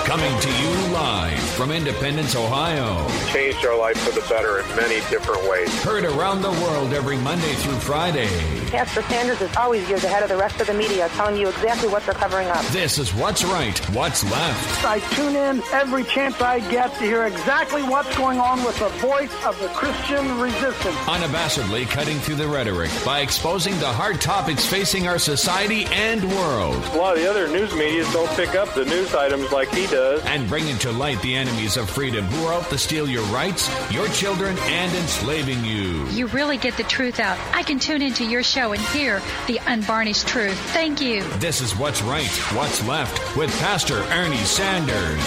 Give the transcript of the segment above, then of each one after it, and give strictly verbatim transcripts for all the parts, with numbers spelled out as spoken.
Coming to you live from Independence, Ohio. Changed our life for the better in many different ways. Heard around the world every Monday through Friday. Pastor Sanders is always years ahead of the rest of the media, telling you exactly what they're covering up. This is What's Right, What's Left. I tune in every chance I get to hear exactly what's going on with the voice of the Christian resistance. Unabashedly cutting through the rhetoric by exposing the hard topics facing our society and world. A lot of the other news media don't pick up the news items like he does. And bringing to light the enemies of freedom who are out to steal your rights, your children, and enslaving you. You really get the truth out. I can tune into your show and hear the unvarnished truth. Thank you. This is What's Right, What's Left with Pastor Ernie Sanders.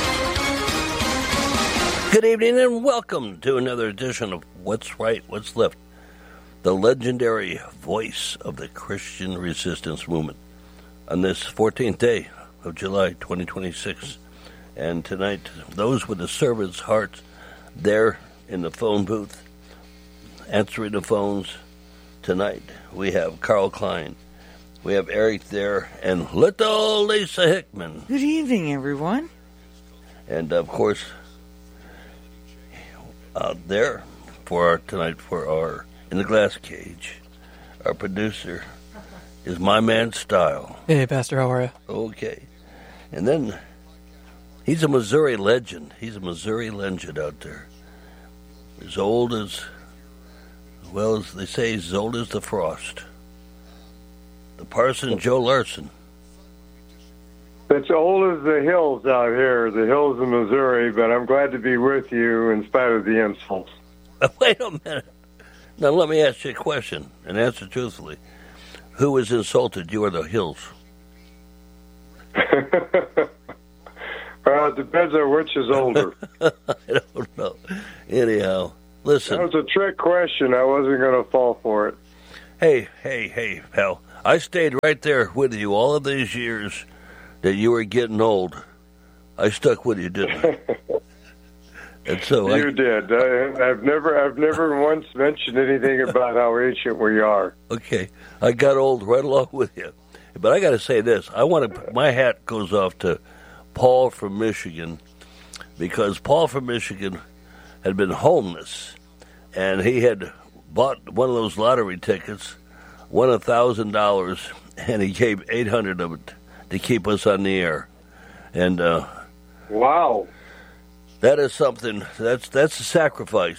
Good evening and welcome to another edition of What's Right, What's Left, the legendary voice of the Christian resistance movement on this fourteenth day of July twenty twenty-six. And tonight, those with the servant's hearts there in the phone booth, answering the phones. Tonight, we have Carl Klein, we have Eric there, and little Lisa Hickman. Good evening, everyone. And, of course, out there for our tonight, for our In the Glass Cage, our producer is my man Style. Hey, Pastor, how are you? Okay. And then, he's a Missouri legend. He's a Missouri legend out there. As old as, well, as they say, as old as the frost. The Parson Joe Larson. It's old as the hills out here, the hills of Missouri, but I'm glad to be with you in spite of the insults. Wait a minute. Now, let me ask you a question, and answer truthfully. Who was insulted, you or the hills? Well, it depends on which is older. I don't know. Anyhow, listen. That was a trick question. I wasn't going to fall for it. Hey, hey, hey, pal. I stayed right there with you all of these years that you were getting old. I stuck with you, didn't I? And so you I, did. I, I've never, I've never once mentioned anything about how ancient we are. Okay, I got old right along with you. But I got to say this: I want to. My hat goes off to Paul from Michigan, because Paul from Michigan had been homeless, and he had bought one of those lottery tickets, won a thousand dollars, and he gave eight hundred of it to keep us on the air. And uh, wow, that is something. That's that's a sacrifice.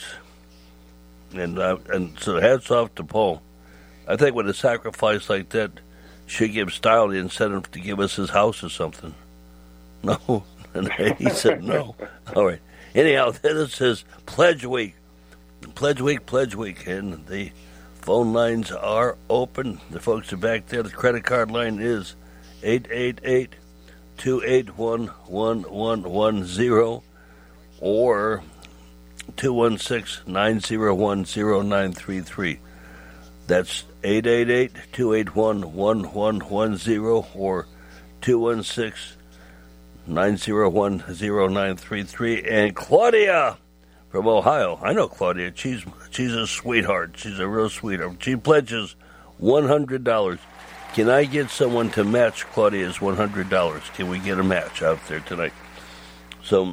And uh, and so hats off to Paul. I think with a sacrifice like that, should give Style the incentive to give us his house or something. No. And he said no. All right. Anyhow, this is Pledge Week. Pledge Week, Pledge Week. And the phone lines are open. The folks are back there. The credit card line is eight eight eight, two eight one, one one one zero or two one six, nine zero one, zero nine three three. That's eight eight eight, two eight one, one one one zero or two one six, nine zero one, zero nine three three. And Claudia from Ohio. I know Claudia. She's she's a sweetheart. She's a real sweetheart. She pledges one hundred dollars. Can I get someone to match Claudia's one hundred dollars? Can we get a match out there tonight? So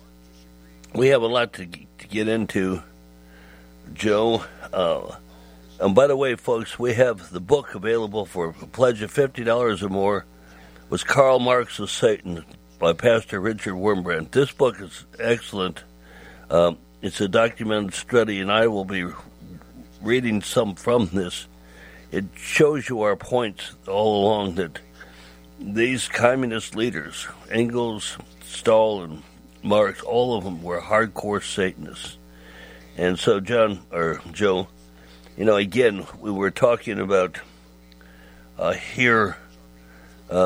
we have a lot to, to get into, Joe. Uh, and by the way, folks, we have the book available for a pledge of fifty dollars or more. Was Karl Marx's Satan by Pastor Richard Wurmbrand. This book is excellent. Um, it's a documented study, and I will be reading some from this. It shows you our points all along that these communist leaders, Engels, Stahl, and Marx, all of them were hardcore Satanists. And so, John, or Joe, you know, again, we were talking about uh, here uh,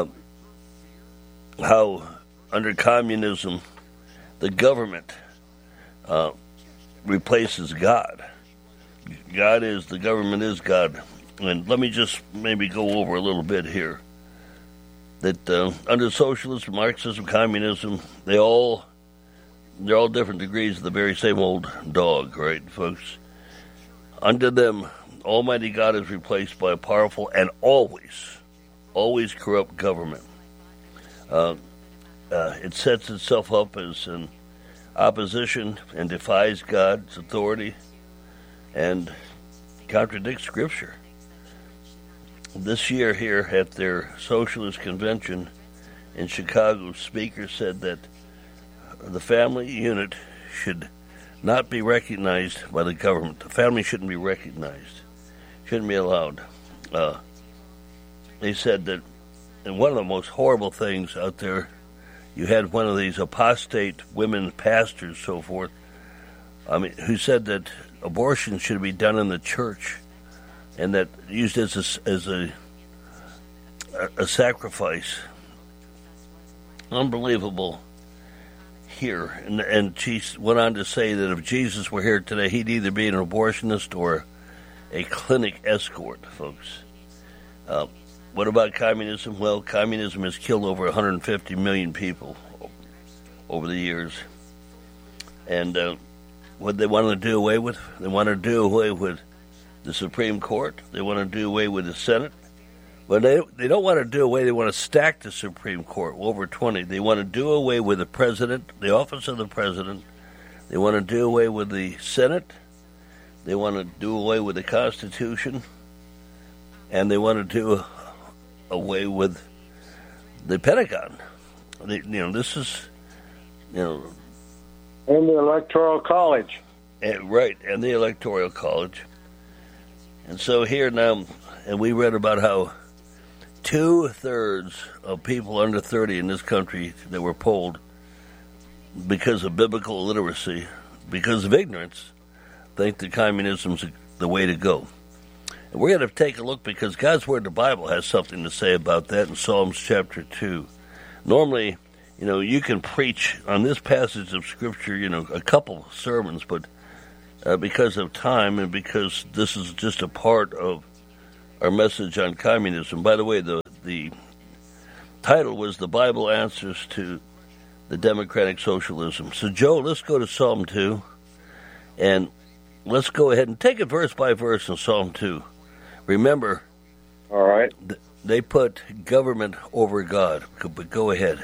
how under communism the government uh, replaces God. God is, the government is God. And let me just maybe go over a little bit here. That uh, under socialism, Marxism, communism, they all, they're all different degrees of the very same old dog, right, folks? Under them, Almighty God is replaced by a powerful and always, always corrupt government. Uh, uh, it sets itself up as an opposition and defies God's authority and contradicts Scripture. This year here at their socialist convention in Chicago, speakers said that the family unit should not be recognized by the government. The family shouldn't be recognized, shouldn't be allowed. Uh, they said that, and one of the most horrible things out there, you had one of these apostate women pastors, so forth, I mean, who said that abortion should be done in the church, and that used as a, as a, a sacrifice. Unbelievable here. And, and she went on to say that if Jesus were here today, he'd either be an abortionist or a clinic escort, folks. Uh, what about communism? Well, communism has killed over one hundred fifty million people over the years. And uh, what they want to do away with? They want to do away with the Supreme Court. They want to do away with the Senate. But they they don't want to do away. They want to stack the Supreme Court, over twenty. They want to do away with the president, the office of the president. They want to do away with the Senate. They want to do away with the Constitution. And they want to do away with the Pentagon. They, you know, this is, you know... And the Electoral College. And, right, and the Electoral College. And so here now, and we read about how two-thirds of people under thirty in this country that were polled because of biblical illiteracy, because of ignorance, think that communism's the way to go. And we're going to take a look because God's Word, the Bible, has something to say about that in Psalms chapter two. Normally, you know, you can preach on this passage of Scripture, you know, a couple sermons, but uh, because of time and because this is just a part of our message on communism. By the way, the the title was The Bible Answers to the Democratic Socialism. So, Joe, let's go to Psalm two, and let's go ahead and take it verse by verse in Psalm two. Remember, all right, th- they put government over God, but go ahead.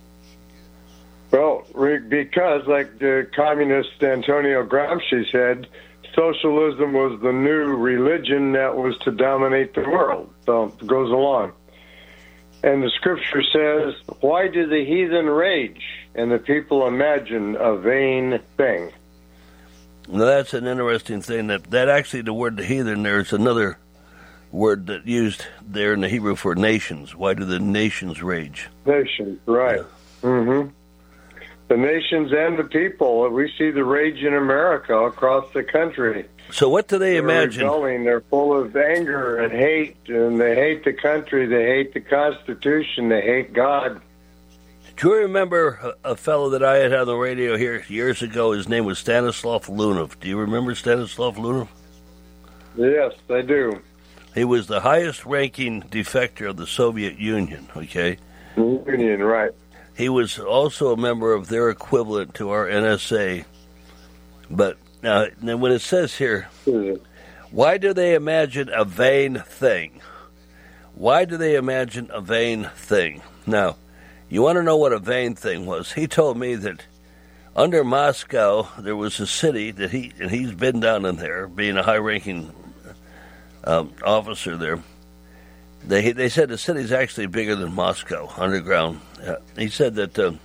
Well, because, like the communist Antonio Gramsci said, socialism was the new religion that was to dominate the world. So it goes along. And the scripture says, why do the heathen rage and the people imagine a vain thing? Now, that's an interesting thing. That, that actually, the word the heathen, there's another word that used there in the Hebrew for nations. Why do the nations rage? Nations, right. Yeah. Mm-hmm. The nations and the people. We see the rage in America across the country. So what do they They're imagine? Rebelling. They're full of anger and hate, and they hate the country. They hate the Constitution. They hate God. Do you remember a, a fellow that I had on the radio here years ago? His name was Stanislav Lunov. Do you remember Stanislav Lunov? Yes, I do. He was the highest-ranking defector of the Soviet Union, okay? Union, right. He was also a member of their equivalent to our N S A. But now, now when it says here, mm-hmm. why do they imagine a vain thing? Why do they imagine a vain thing? Now, you want to know what a vain thing was? He told me that under Moscow, there was a city that he, and he's been down in there, being a high-ranking um, officer there. They they said the city's actually bigger than Moscow, underground. Uh, he said that uh,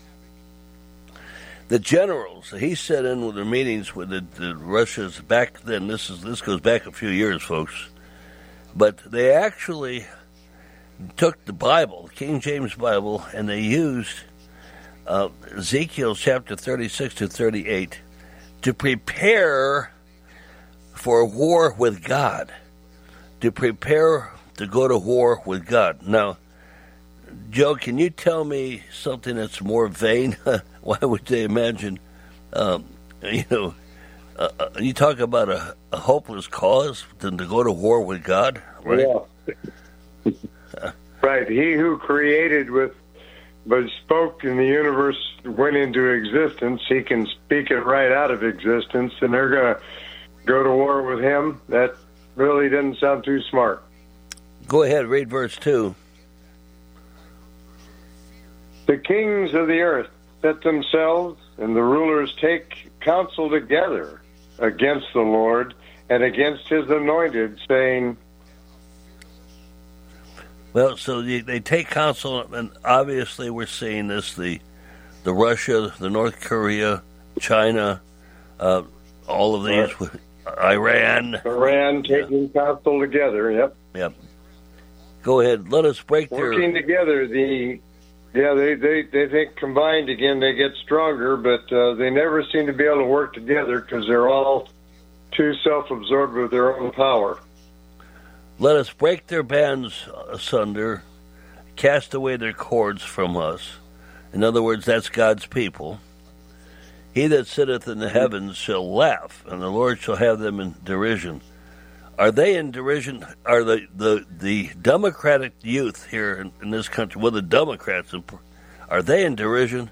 the generals, he sat in with the meetings with the, the Russians back then. This is this goes back a few years, folks. But they actually took the Bible, the King James Bible, and they used uh, Ezekiel chapter thirty-six to thirty-eight to prepare for war with God, to prepare to go to war with God. Now, Joe, can you tell me something that's more vain? Why would they imagine, um, you know, uh, uh, you talk about a, a hopeless cause than to go to war with God, right? Yeah. Right. He who created with, but spoke and the universe went into existence, he can speak it right out of existence, and they're going to go to war with him? That really doesn't sound too smart. Go ahead, read verse two. The kings of the earth set themselves, and the rulers take counsel together against the Lord and against his anointed, saying, well, so they, they take counsel, and obviously we're seeing this, the the Russia, the North Korea, China, uh, all of these, right. Iran. Iran taking yeah. counsel together, yep. Yep. Go ahead, let us break their... Working together, the... Yeah, they, they, they think combined again they get stronger, but uh, they never seem to be able to work together because they're all too self-absorbed with their own power. Let us break their bands asunder, cast away their cords from us. In other words, that's God's people. He that sitteth in the heavens shall laugh, and the Lord shall have them in derision. Are they in derision? Are the, the, the Democratic youth here in, in this country, well, the Democrats, are they in derision?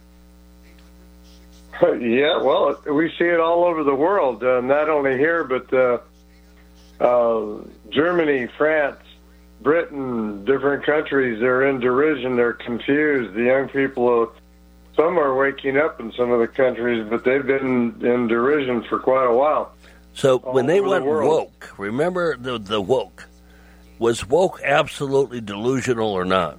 Yeah, well, we see it all over the world, uh, not only here, but uh, uh, Germany, France, Britain, different countries, they're in derision, they're confused. The young people, uh, some are waking up in some of the countries, but they've been in derision for quite a while. So when they went woke, remember the the woke, was woke absolutely delusional or not?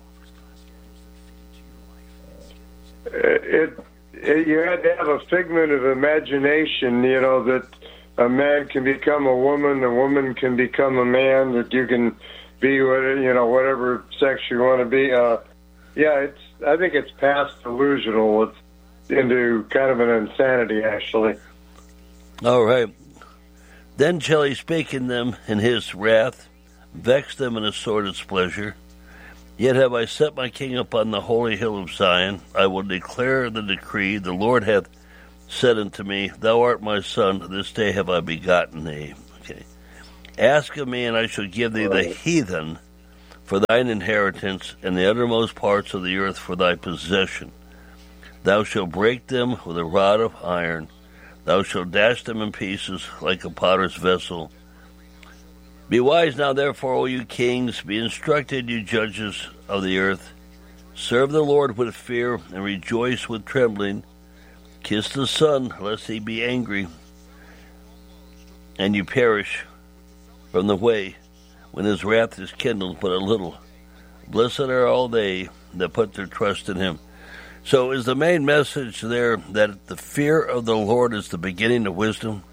It, it you had to have a figment of imagination, you know, that a man can become a woman, a woman can become a man, that you can be what you know whatever sex you want to be. Uh, yeah, it's I think it's past delusional. It's into kind of an insanity, actually. All right. Then shall he speak in them in his wrath, vex them in his sword displeasure. Yet have I set my king upon the holy hill of Zion. I will declare the decree. The Lord hath said unto me, Thou art my son, this day have I begotten thee. Okay. Ask of me, and I shall give thee the heathen for thine inheritance, and the uttermost parts of the earth for thy possession. Thou shalt break them with a rod of iron. Thou shalt dash them in pieces like a potter's vessel. Be wise now, therefore, O you kings. Be instructed, you judges of the earth. Serve the Lord with fear, and rejoice with trembling. Kiss the Son, lest he be angry, and you perish from the way, when his wrath is kindled but a little. Blessed are all they that put their trust in him. So is the main message there that the fear of the Lord is the beginning of wisdom?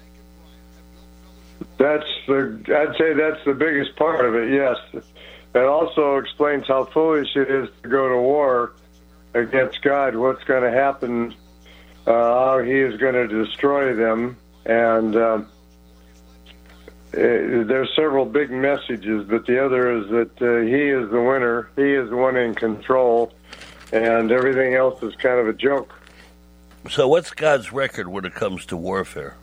That's the, I'd say that's the biggest part of it, yes. It also explains how foolish it is to go to war against God, what's going to happen, uh, how he is going to destroy them. And um, it, there's several big messages, but the other is that uh, he is the winner, he is the one in control, and everything else is kind of a joke. So what's God's record when it comes to warfare?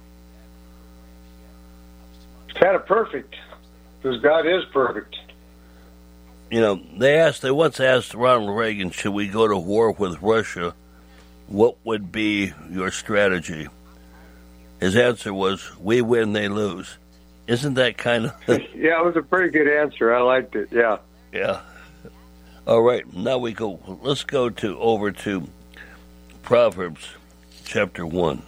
It's kind of perfect, because God is perfect. You know, they asked, they once asked Ronald Reagan, should we go to war with Russia? What would be your strategy? His answer was, we win, they lose. Isn't that kind of... Yeah, it was a pretty good answer. I liked it, yeah. Yeah. All right, now we go, let's go to over to Proverbs chapter one.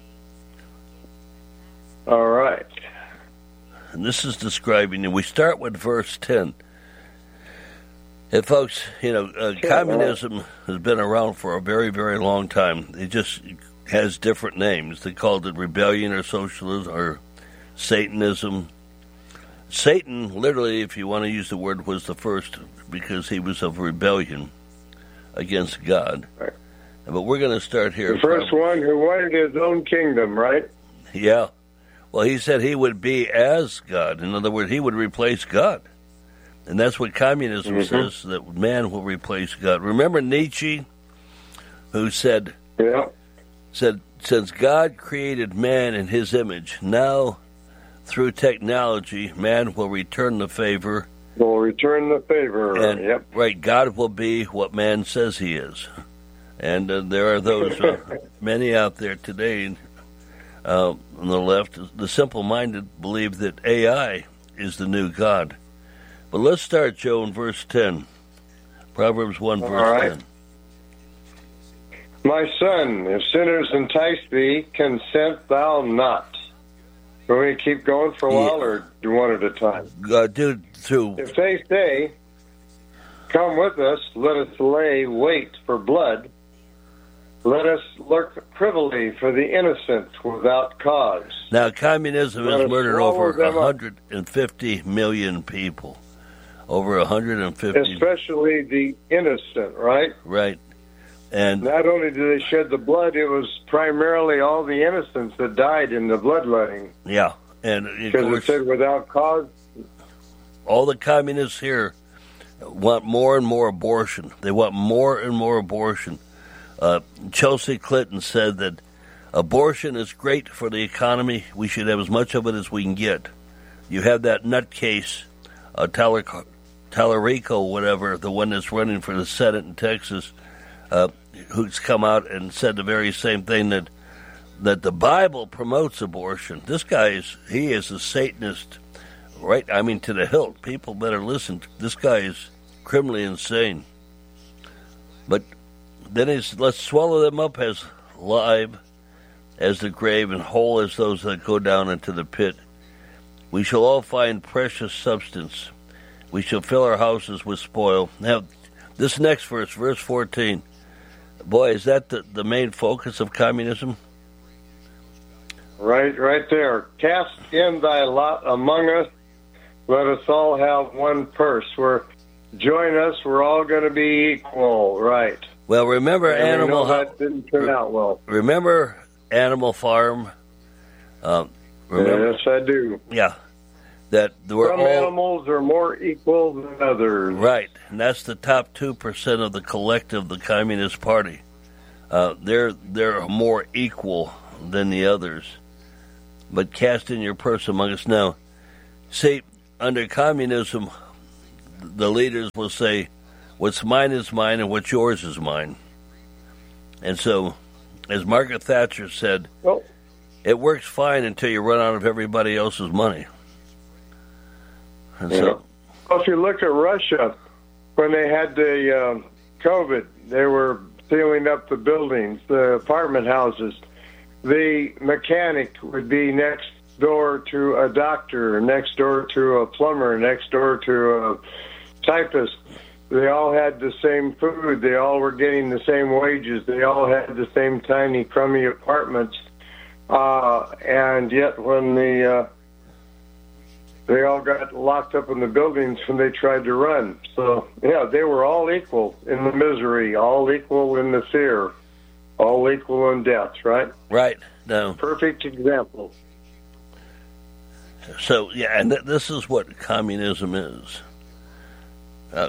All right. And this is describing, and we start with verse ten. And folks, you know, uh, communism has been around for a very, very long time. It just has different names. They called it rebellion or socialism or Satanism. Satan, literally, if you want to use the word, was the first because he was of rebellion against God. Right. But we're going to start here. The first probably. one who wanted his own kingdom, right? Yeah. Well, he said he would be as God. In other words, he would replace God. And that's what communism mm-hmm. says, that man will replace God. Remember Nietzsche, who said, yeah. said, since God created man in his image, now through technology, man will return the favor. Will return the favor, and, yep. Right, God will be what man says he is. And uh, there are those, uh, many out there today uh, on the left, the simple-minded believe that A I is the new God. But let's start, Joe, in verse ten. Proverbs one, verse All right. ten. My son, if sinners entice thee, consent thou not. Will we keep going for a while, Yeah. or do one at a time? Uh, do through. If they say, come with us, let us lay wait for blood. Let us lurk privily for the innocent without cause. Now, communism Let has us murdered swallow over them up. one hundred fifty million people. Over one hundred fifty. Especially the innocent, right? Right. And Not only did they shed the blood, it was primarily all the innocents that died in the bloodletting. yeah, and of Because it course, said without cause. all the communists here want more and more abortion. They want more and more abortion. Uh, Chelsea Clinton said that abortion is great for the economy. We should have as much of it as we can get. You have that nutcase, uh, Talar- Talarico, whatever, the one that's running for the Senate in Texas, uh, who's come out and said the very same thing, that that the Bible promotes abortion. This guy is, he is a Satanist, right? I mean, to the hilt. People better listen. This guy is criminally insane. But then he's, let's swallow them up as live as the grave and whole as those that go down into the pit. We shall all find precious substance. We shall fill our houses with spoil. Now, this next verse, verse fourteen, boy, is that the, the main focus of communism? Right, right there. Cast in thy lot among us. Let us all have one purse. We're join us. We're all going to be equal. Right. Well, remember And we Animal know that didn't turn out well. Remember Animal Farm? Um, remember, Yes, I do. yeah, that there were Some all animals are more equal than others. right, and that's the top two percent of the collective, the Communist Party. Uh, they're they're more equal than the others. But cast in your purse among us now. See, under communism, the leaders will say, what's mine is mine and what's yours is mine. And so, as Margaret Thatcher said, Well, it works fine until you run out of everybody else's money. And yeah. so, Well, if you look at Russia, when they had the um, COVID, they were sealing up the buildings, the apartment houses. The mechanic would be next door to a doctor, next door to a plumber, next door to a typist. They all had the same food. They all were getting the same wages. They all had the same tiny, crummy apartments. Uh, and yet when the uh, they all got locked up in the buildings when they tried to run. So, yeah, they were all equal in the misery, all equal in the fear, all equal in death, right? right, no. Perfect example. So, yeah, and th- this is what communism is. Uh,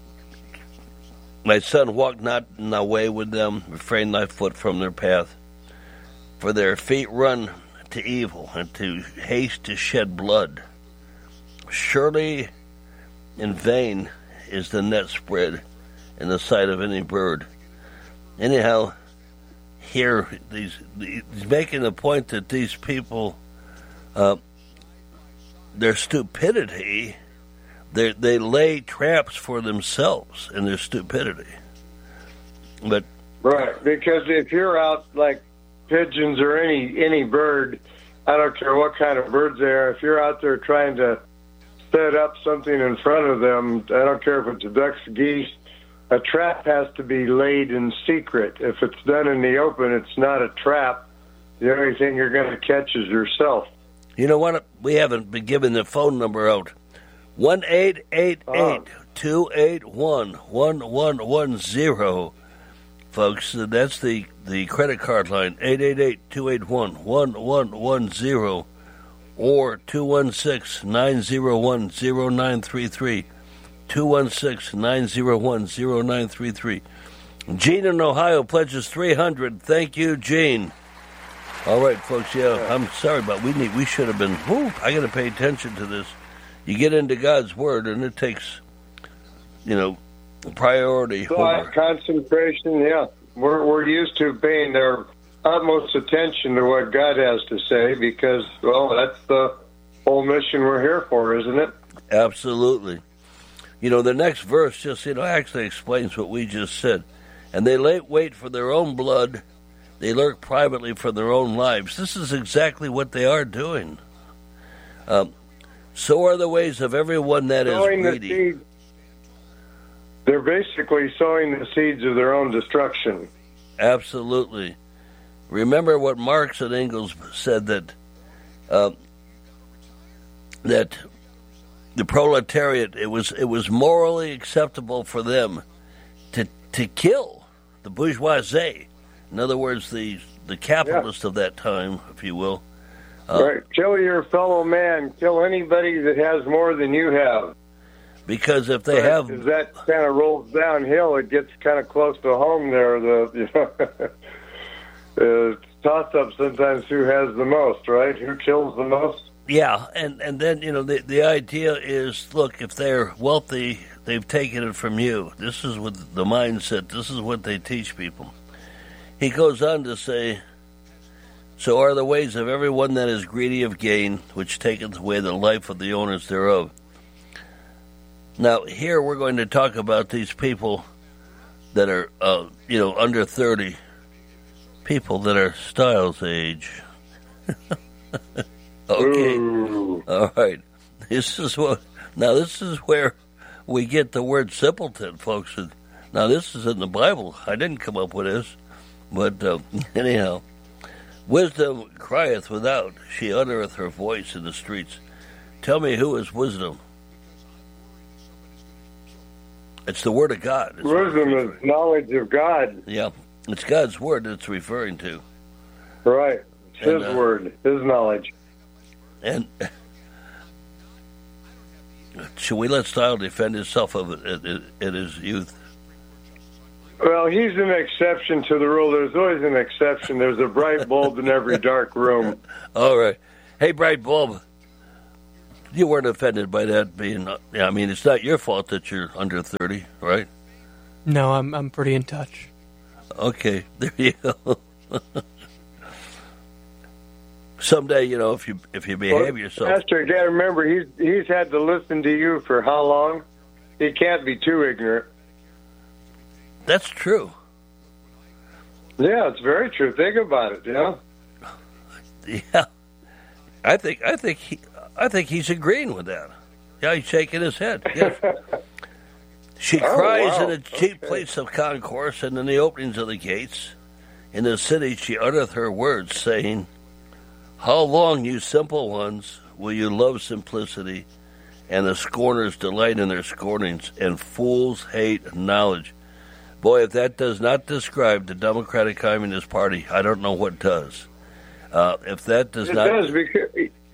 my son, walk not in thy way with them, refrain thy foot from their path. For their feet run to evil, and to haste to shed blood. Surely in vain is the net spread in the sight of any bird. Anyhow, here these he's making the point that these people, uh, their stupidity, they they lay traps for themselves in their stupidity. But Right, because if you're out like pigeons or any any bird, I don't care what kind of birds they are, if you're out there trying to set up something in front of them, I don't care if it's ducks, geese, a trap has to be laid in secret. If it's done in the open, it's not a trap. The only thing you're going to catch is yourself. you know what? We haven't been given the phone number out. one eight eight eight, two eight one, one one one zero. Folks, that's the, the credit card line, eight eight eight, two eight one, one one one zero, or two one six, nine zero one, zero nine three three, two one six, nine zero one, zero nine three three. Gene in Ohio pledges three hundred. Thank you, Gene. All right, folks, yeah, I'm sorry, but we need we should have been, whoo, I got to pay attention to this. You get into God's Word, and it takes, you know, priority. Thought, over. concentration, yeah. We're, we're used to paying their utmost attention to what God has to say because, well, that's the whole mission we're here for, isn't it? Absolutely. You know, the next verse just, you know, actually explains what we just said. And they lay wait for their own blood. They lurk privately for their own lives. This is exactly what they are doing. Um, so are the ways of everyone that sowing is greedy. The seed, they're basically sowing the seeds of their own destruction. Absolutely. Remember what Marx and Engels said, that uh, that the proletariat, it was it was morally acceptable for them to to kill the bourgeoisie. In other words, the the capitalists yeah. of that time, if you will. Uh, right. Kill your fellow man. Kill anybody that has more than you have. Because if they but have, as that kind of rolls downhill, it gets kind of close to home there. The you know, uh, toss up sometimes who has the most, right? Who kills the most? Yeah, and, and then, you know, the the idea is, look, if they're wealthy, they've taken it from you. This is what the mindset, this is what they teach people. He goes on to say, so are the ways of everyone that is greedy of gain, which taketh away the life of the owners thereof. Now, here we're going to talk about these people that are, uh, you know, under thirty, people that are Styles' age. Okay. Ooh. All right. This is what. Now, this is where we get the word simpleton, folks. Now, this is in the Bible. I didn't come up with this, but uh, anyhow, wisdom crieth without; she uttereth her voice in the streets. Tell me, who is wisdom? It's the word of God. It's wisdom is knowledge of God. Yeah, it's God's word it's referring to. Right. It's and, His uh, word, His knowledge. And should we let Style defend himself of it in his youth? Well, he's an exception to the rule. There's always an exception. There's a bright bulb in every dark room. All right. Hey, bright bulb, you weren't offended by that being... I mean, it's not your fault that you're under thirty, right? No, I'm I'm pretty in touch. Okay, there you go. Someday, you know, if you if you behave well, yourself... Pastor, you got to remember, he's, he's had to listen to you for how long? He can't be too ignorant. That's true. Yeah, it's very true. Think about it, you know? Yeah. I think I think he I think he's agreeing with that. Yeah, he's shaking his head. Yes. She oh, cries wow. in the chief okay. place of concourse and in the openings of the gates. In the city she uttereth her words, saying, how long, you simple ones, will you love simplicity, and the scorners delight in their scornings, and fools hate knowledge. Boy, if that does not describe the Democratic Communist Party, I don't know what does. Uh, if that does it not... Does, because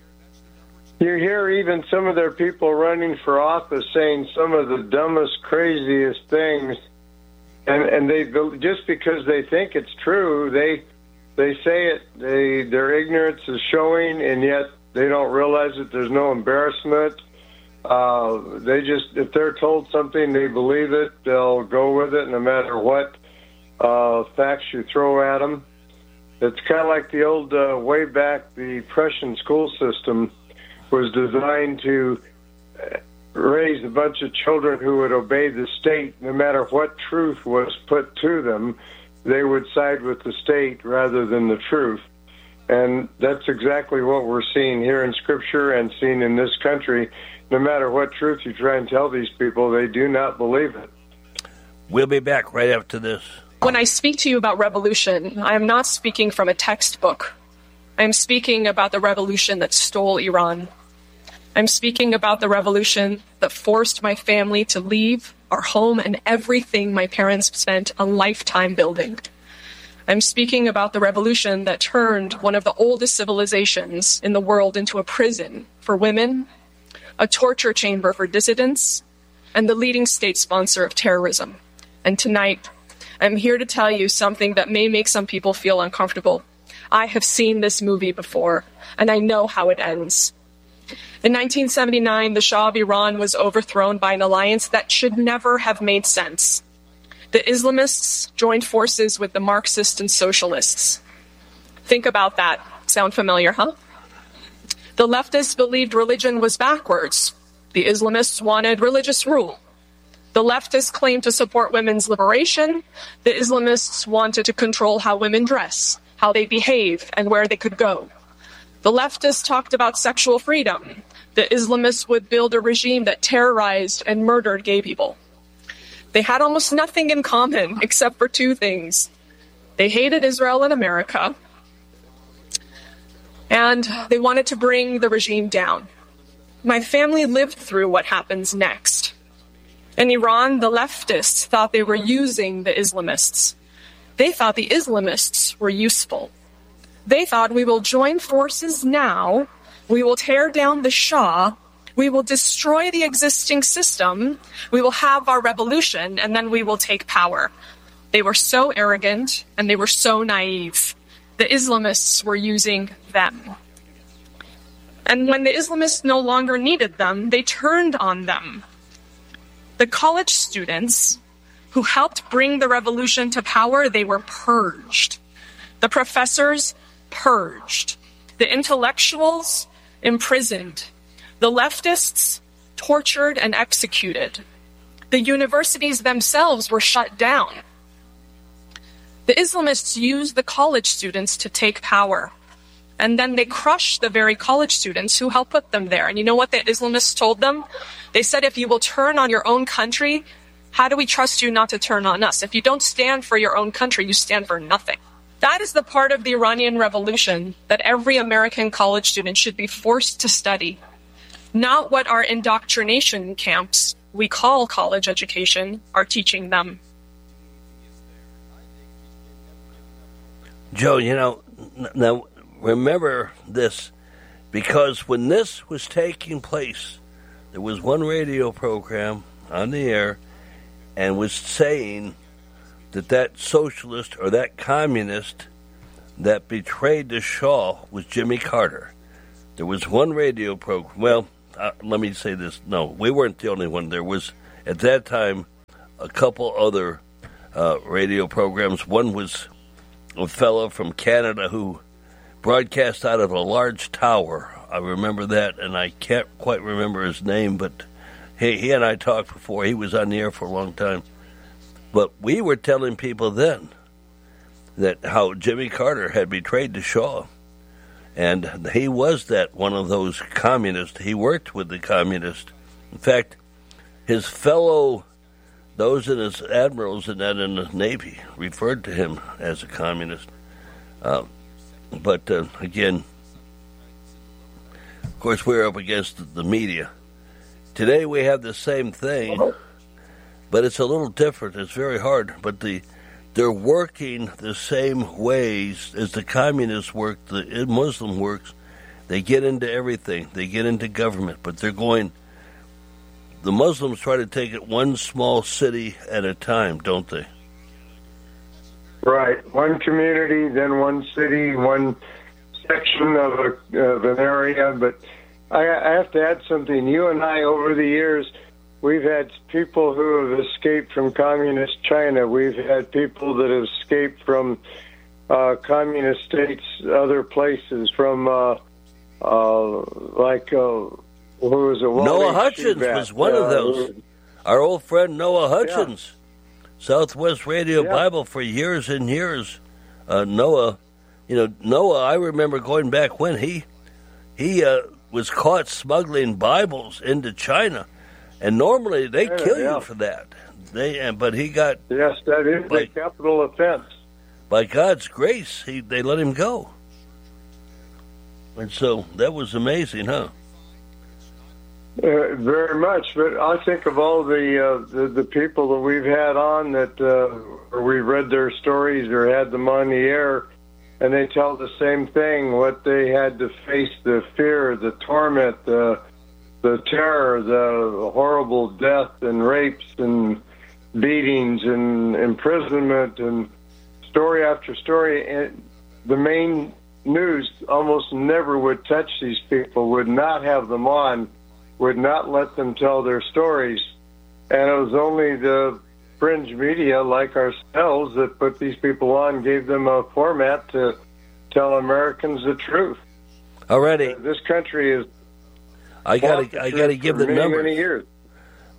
you hear even some of their people running for office saying some of the dumbest, craziest things, and and they just because they think it's true, they they say it. They their ignorance is showing, and yet they don't realize that there's no embarrassment. Uh, they just if they're told something, they believe it. They'll go with it, no matter what uh, facts you throw at them. It's kind of like the old uh, way back. The Prussian school system was designed to raise a bunch of children who would obey the state no matter what truth was put to them. They would side with the state rather than the truth. And that's exactly what we're seeing here in Scripture and seeing in this country. No matter what truth you try and tell these people, they do not believe it. We'll be back right after this. When I speak to you about revolution, I am not speaking from a textbook. I am speaking about the revolution that stole Iran. I'm speaking about the revolution that forced my family to leave our home and everything my parents spent a lifetime building. I'm speaking about the revolution that turned one of the oldest civilizations in the world into a prison for women, a torture chamber for dissidents, and the leading state sponsor of terrorism. And tonight, I'm here to tell you something that may make some people feel uncomfortable. I have seen this movie before, and I know how it ends. In nineteen seventy-nine, the Shah of Iran was overthrown by an alliance that should never have made sense. The Islamists joined forces with the Marxists and socialists. Think about that. Sound familiar, huh? The leftists believed religion was backwards. The Islamists wanted religious rule. The leftists claimed to support women's liberation. The Islamists wanted to control how women dress, how they behave, and where they could go. The leftists talked about sexual freedom. The Islamists would build a regime that terrorized and murdered gay people. They had almost nothing in common except for two things. They hated Israel and America, and they wanted to bring the regime down. My family lived through what happens next. In Iran, the leftists thought they were using the Islamists. They thought the Islamists were useful. They thought, we will join forces now, we will tear down the Shah, we will destroy the existing system, we will have our revolution, and then we will take power. They were so arrogant, and they were so naive. The Islamists were using them. And when the Islamists no longer needed them, they turned on them. The college students who helped bring the revolution to power, they were purged. The professors, purged. The intellectuals, imprisoned. The leftists, tortured and executed. The universities themselves were shut down. The Islamists used the college students to take power. And then they crushed the very college students who helped put them there. And you know what the Islamists told them? They said, if you will turn on your own country, how do we trust you not to turn on us? If you don't stand for your own country, you stand for nothing. That is the part of the Iranian Revolution that every American college student should be forced to study. Not what our indoctrination camps, we call college education, are teaching them. Joe, you know, now remember this, because when this was taking place, there was one radio program on the air and was saying that that socialist or that communist that betrayed the Shah was Jimmy Carter. There was one radio program. Well, uh, let me say this. No, we weren't the only one. There was, at that time, a couple other uh, radio programs. One was a fellow from Canada who broadcast out of a large tower. I remember that, and I can't quite remember his name, but he, he and I talked before. He was on the air for a long time. But we were telling people then that how Jimmy Carter had betrayed the Shah. And he was that one of those communists. He worked with the communists. In fact, his fellow, those in his admirals and that in the Navy, referred to him as a communist. Uh, but uh, again, of course, we're up against the media. Today we have the same thing, but it's a little different. It's very hard. But the they're working the same ways as the communists work, the Muslim works. They get into everything. They get into government, but they're going. The Muslims try to take it one small city at a time, don't they? Right. One community, then one city, one section of, a, of an area. But I, I have to add something. You and I, over the years, we've had people who have escaped from communist China. We've had people that have escaped from uh, communist states, other places, from uh, uh, like, uh, who was it? Noah Hutchins was one uh, of those. Our old friend Noah Hutchins, yeah. Southwest Radio yeah. Bible for years and years. Uh, Noah, you know, Noah, I remember going back when he, he uh, was caught smuggling Bibles into China. And normally they yeah, kill yeah. you for that. They, but he got yes, that is by, a capital offense. By God's grace, he they let him go, and so that was amazing, huh? Uh, very much. But I think of all the, uh, the the people that we've had on that, uh, or we've read their stories or had them on the air, and they tell the same thing: what they had to face, the fear, the torment, the the terror, the horrible death and rapes and beatings and imprisonment and story after story. And the main news almost never would touch these people, would not have them on, would not let them tell their stories. And it was only the fringe media like ourselves that put these people on, gave them a format to tell Americans the truth. Already. Uh, this country is I gotta, I gotta give the many, numbers. Many years.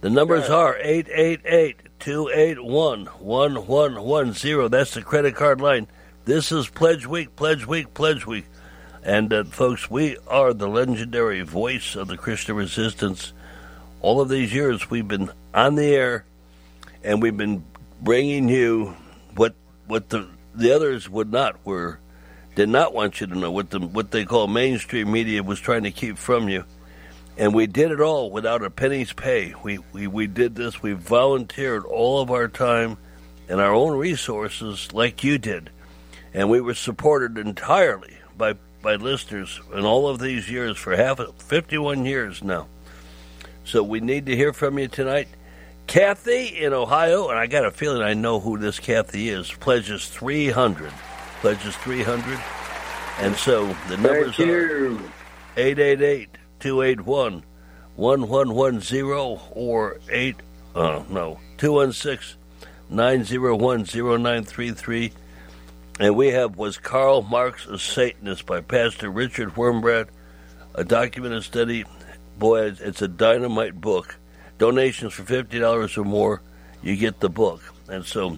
The numbers are eight eight eight, two eight one, one one one zero. That's the credit card line. This is Pledge Week, Pledge Week, Pledge Week. And, uh, folks, we are the legendary voice of the Christian resistance. All of these years we've been on the air, and we've been bringing you what what the the others would not, were, did not want you to know, what the what they call mainstream media was trying to keep from you. And we did it all without a penny's pay. We, we, we did this. We volunteered all of our time and our own resources like you did. And we were supported entirely by by listeners in all of these years for half fifty-one years now. So we need to hear from you tonight. Kathy in Ohio, and I got a feeling I know who this Kathy is, pledges three hundred. Pledges three hundred. And so the numbers are eight eight eight, two eight one, one one one zero or eight uh no, two one six, nine zero one, zero nine three three. And we have Was Karl Marx a Satanist by Pastor Richard Wurmbrand, a documented study. Boy, it's a dynamite book. Donations for fifty dollars or more, you get the book. And so,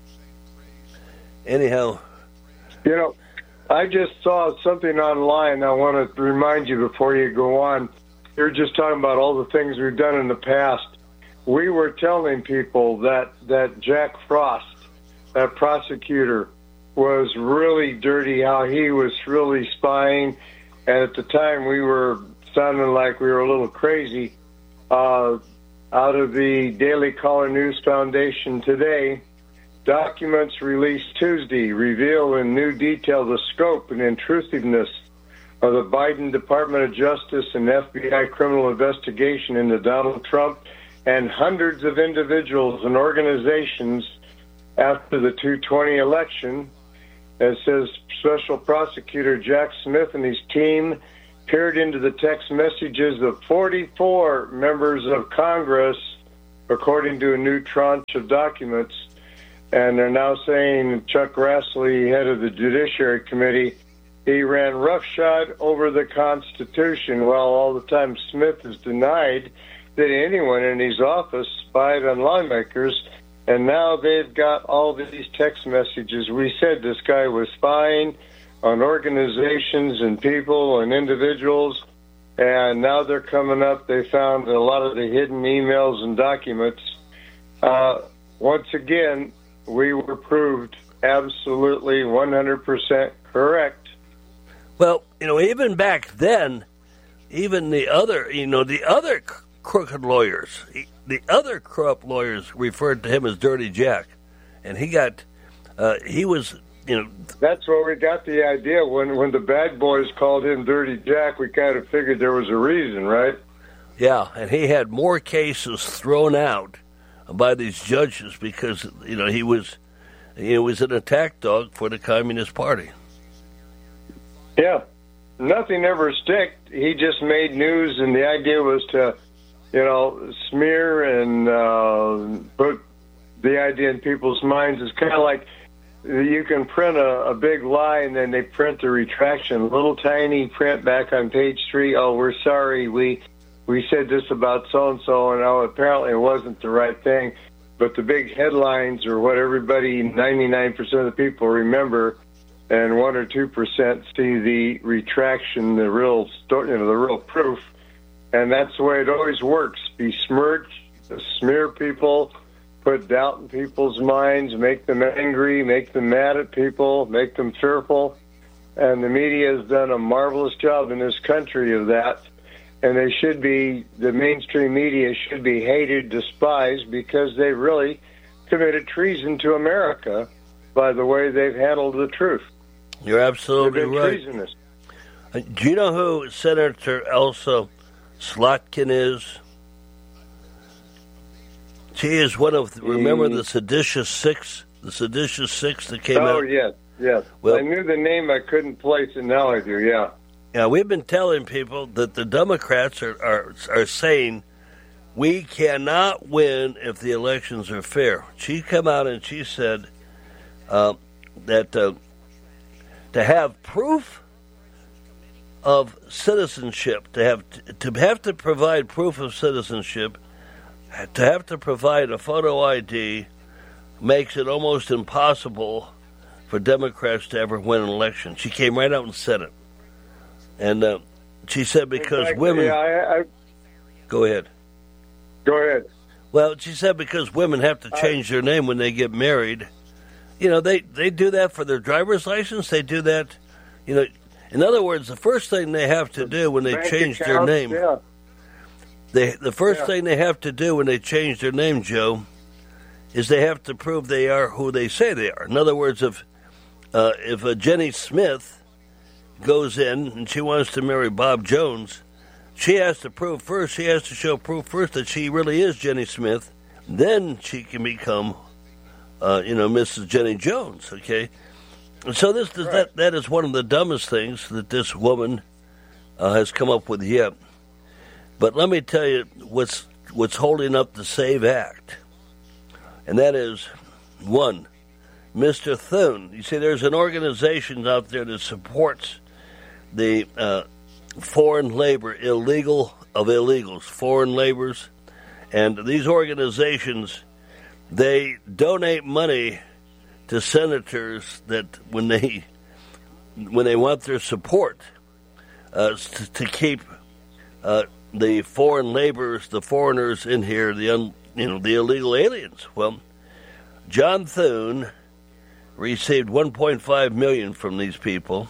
anyhow. You know, I just saw something online I want to remind you before you go on. You're just talking about all the things we've done in the past. We were telling people that, that Jack Frost, that prosecutor, was really dirty, how he was really spying. And at the time, we were sounding like we were a little crazy. Uh, out of the Daily Caller News Foundation today, documents released Tuesday reveal in new detail the scope and intrusiveness of the Biden Department of Justice and F B I criminal investigation into Donald Trump and hundreds of individuals and organizations after the two twenty election. It says Special Prosecutor Jack Smith and his team peered into the text messages of forty-four members of Congress, according to a new tranche of documents. And they're now saying Chuck Grassley, head of the Judiciary Committee, he ran roughshod over the Constitution, while all the time Smith has denied that anyone in his office spied on lawmakers. And now they've got all these text messages. We said this guy was spying on organizations and people and individuals, and now they're coming up. They found a lot of the hidden emails and documents. Uh, once again, we were proved absolutely one hundred percent correct. Well, you know, even back then, even the other, you know, the other crooked lawyers, the other corrupt lawyers referred to him as Dirty Jack, and he got, uh, he was, you know. That's where we got the idea. When when the bad boys called him Dirty Jack, we kind of figured there was a reason, right? Yeah, and he had more cases thrown out by these judges because, you know, he was, he was an attack dog for the Communist Party. Yeah, nothing ever stick. He just made news, and the idea was to, you know, smear and uh, put the idea in people's minds. It's kind of like you can print a, a big lie, and then they print the retraction, a little tiny print back on page three. Oh, we're sorry, we we said this about so-and-so, and oh, apparently it wasn't the right thing. But the big headlines are what everybody, ninety-nine percent of the people remember, and one or two percent see the retraction, the real story, you know, the real proof. And that's the way it always works. Besmirch, smear people, put doubt in people's minds, make them angry, make them mad at people, make them fearful. And the media has done a marvelous job in this country of that. And they should be, the mainstream media should be hated, despised, because they really committed treason to America by the way they've handled the truth. You're absolutely They've been right. treasonous. Uh, do you know who Senator Elsa Slotkin is? She is one of, the, remember the seditious six, the seditious six that came oh, out? Oh, yes, yes. Well, I knew the name, I couldn't place it, now I do, yeah. Yeah, we've been telling people that the Democrats are, are, are saying we cannot win if the elections are fair. She came out and she said uh, that uh, to have proof of citizenship, to have to have to provide proof of citizenship, to have to provide a photo I D makes it almost impossible for Democrats to ever win an election. She came right out and said it. And uh, she said because exactly. women... Yeah, I, I... Go ahead. Go ahead. Well, she said because women have to change their name when they get married. You know, they, they do that for their driver's license. They do that, you know... In other words, the first thing they have to do when they Bank change accounts, their name... Yeah. They, the first yeah. thing they have to do when they change their name, Joe, is they have to prove they are who they say they are. In other words, if uh, if a Jenny Smith goes in and she wants to marry Bob Jones, she has to prove first, she has to show proof first that she really is Jenny Smith. Then she can become, uh, you know, Missus Jenny Jones, okay? And so this right. that that is one of the dumbest things that this woman uh, has come up with yet. But let me tell you what's what's holding up the SAVE Act. And that is, one, Mister Thune. You see, there's an organization out there that supports the uh, foreign labor, illegal of illegals, foreign laborers. And these organizations, they donate money to senators that when they when they want their support uh, to, to keep uh, the foreign laborers, the foreigners in here, the un, you know the illegal aliens. Well, John Thune received one point five million dollars from these people,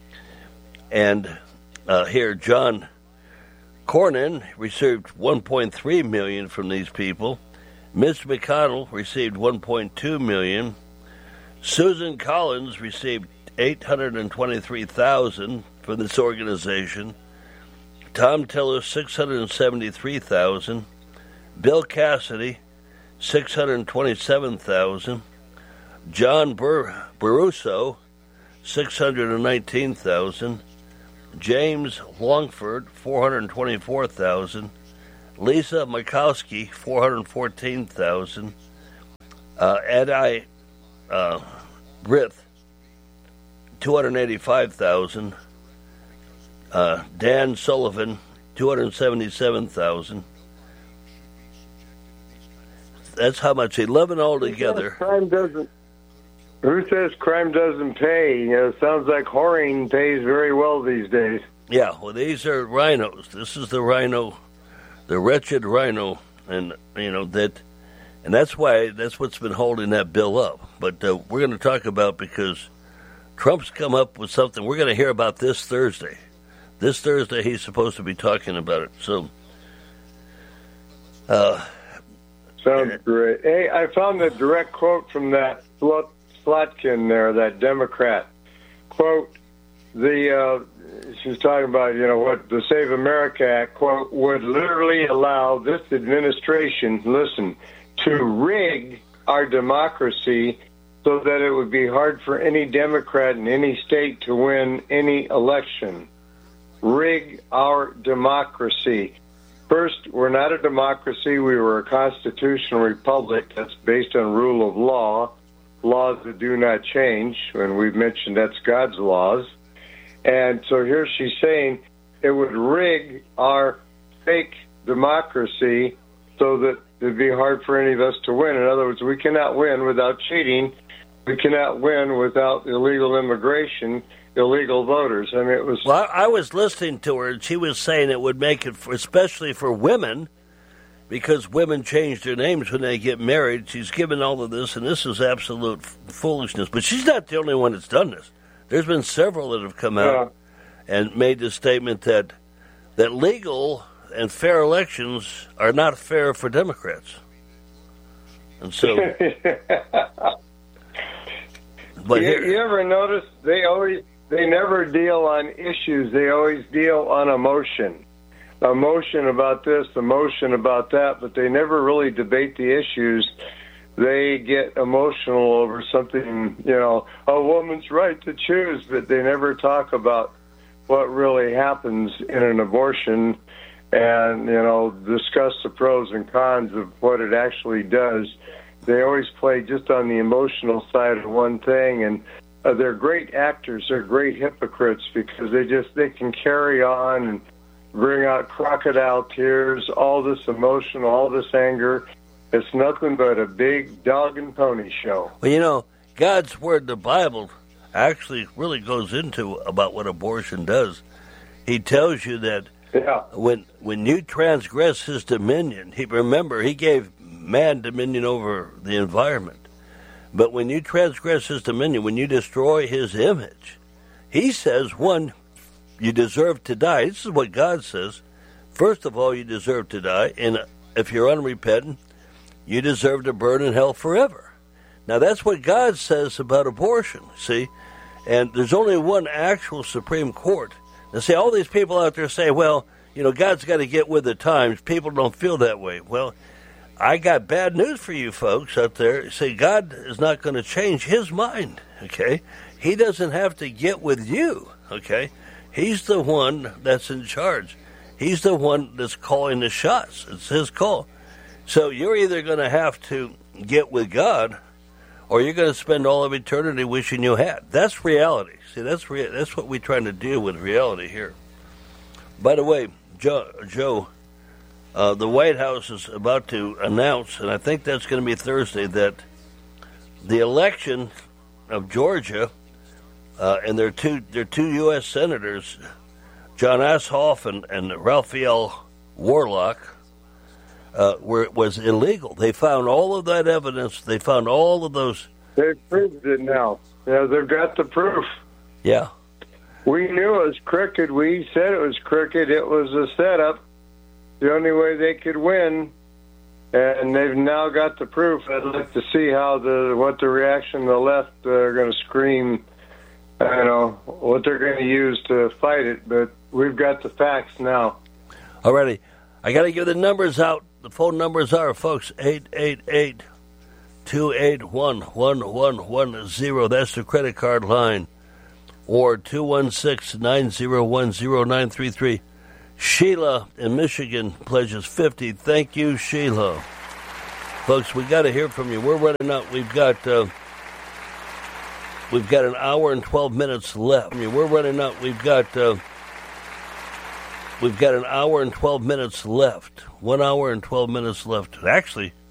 and uh, here John Cornyn received one point three million dollars from these people. Mitch McConnell received one point two million dollars. Susan Collins received eight hundred twenty-three thousand dollars from this organization. Tom Tiller, six hundred seventy-three thousand dollars. Bill Cassidy, six hundred twenty-seven thousand dollars. John Bur- Baruso, six hundred nineteen thousand dollars. James Longford, four hundred twenty-four thousand dollars. Lisa Murkowski, four hundred fourteen thousand dollars. Uh, Adi uh, Brith, two hundred eighty-five thousand dollars. Uh, Dan Sullivan, two hundred seventy-seven thousand dollars. That's how much, eleven altogether. Crime doesn't. Who says crime doesn't pay? You know, it sounds like whoring pays very well these days. Yeah, well, these are rhinos. This is the rhino, the wretched rhino, and you know that, and that's why that's what's been holding that bill up. But uh, we're going to talk about because Trump's come up with something. We're going to hear about this Thursday. This Thursday, he's supposed to be talking about it. So, uh, sounds great. Hey, I found a direct quote from that Slotkin there, that Democrat. Quote, the, uh, she's talking about, you know, what the Save America Act, quote, would literally allow this administration, listen, to rig our democracy so that it would be hard for any Democrat in any state to win any election. Rig our democracy. First, we're not a democracy. We were a constitutional republic that's based on rule of law, laws that do not change, and we've mentioned that's God's laws. And so here she's saying it would rig our fake democracy so that it'd be hard for any of us to win. In other words, we cannot win without cheating. We cannot win without illegal immigration, illegal voters. I mean, it was... Well, I was listening to her, and she was saying it would make it, for, especially for women, because women change their names when they get married. She's given all of this, and this is absolute f- foolishness. But she's not the only one that's done this. There's been several that have come out yeah. and made the statement that that legal and fair elections are not fair for Democrats. And so... but you, here, you ever notice they always... They never deal on issues. They always deal on emotion. Emotion about this, emotion about that, but they never really debate the issues. They get emotional over something, you know, a woman's right to choose, but they never talk about what really happens in an abortion and, you know, discuss the pros and cons of what it actually does. They always play just on the emotional side of one thing, and Uh, they're great actors. They're great hypocrites because they just they can carry on and bring out crocodile tears, all this emotion, all this anger. It's nothing but a big dog and pony show. Well, you know, God's Word, the Bible, actually really goes into about what abortion does. He tells you that yeah. when when you transgress His dominion, he remember He gave man dominion over the environment. But when you transgress His dominion, when you destroy His image, He says, one, you deserve to die. This is what God says. First of all, you deserve to die, and if you're unrepentant, you deserve to burn in hell forever. Now, that's what God says about abortion, see? And there's only one actual Supreme Court. Now, see, all these people out there say, well, you know, God's got to get with the times. People don't feel that way. Well, I got bad news for you folks out there. See, God is not going to change His mind, okay? He doesn't have to get with you, okay? He's the one that's in charge. He's the one that's calling the shots. It's His call. So you're either going to have to get with God, or you're going to spend all of eternity wishing you had. That's reality. See, that's rea- that's what we're trying to deal with, reality here. By the way, Joe, Joe uh, the White House is about to announce, and I think that's going to be Thursday, that the election of Georgia, uh, and their two their two U S senators, John Ossoff and, and Raphael Warnock, Uh, where it was illegal. They found all of that evidence. They found all of those. They've proved it now. Yeah, they've got the proof. Yeah. We knew it was crooked. We said it was crooked. It was a setup. The only way they could win, and they've now got the proof. I'd like to see how the what the reaction of the left uh, are going to scream. I don't know what they're going to use to fight it, but we've got the facts now. Alrighty. I got to give the numbers out. The phone numbers are, folks, eight eight eight, two eight one, one one one zero. That's the credit card line. Or two one six, nine zero one, zero nine three three. Sheila in Michigan pledges fifty. Thank you, Sheila. Folks, we got to hear from you. We're running out. We've got uh, we've got an hour and twelve minutes left. I mean, we're running out. We've got... Uh, We've got an hour and twelve minutes left. One hour and twelve minutes left. Actually,